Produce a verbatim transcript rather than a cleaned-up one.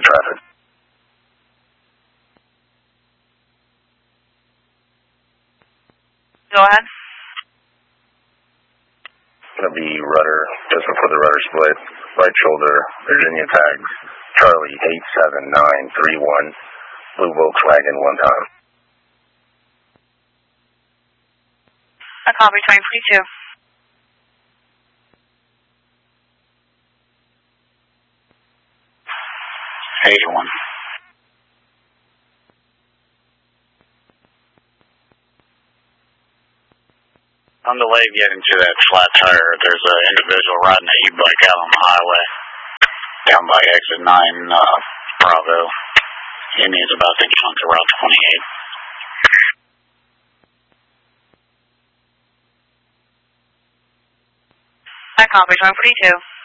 traffic. Go ahead. Gonna be rudder, just before the rudder split, right shoulder, Virginia tags, Charlie eight seven nine three one, blue Volkswagen one time. I copy twenty forty-two. eighty-one. On the way getting to that flat tire, there's an individual riding an e-bike out on the highway, down by exit nine, uh, Bravo, and he's about to get onto Route twenty-eight. I copy twenty forty-two.